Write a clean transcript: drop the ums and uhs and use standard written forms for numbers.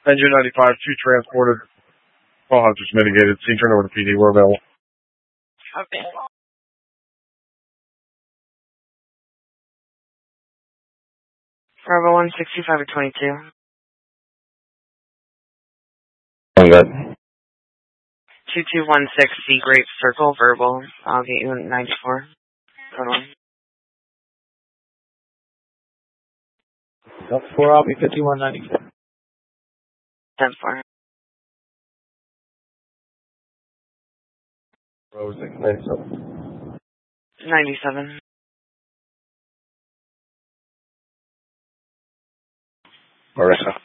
Engine 95, 2 transported. All hunters mitigated. Scene turn over to PD. We're available. Okay. Bravo 165 at 22. On that. 2216 C Grape Circle, verbal. I'll get you in 94. Hold on. Delta 4, I'll be 5194. 10-4. Rose 97. 97. Marissa.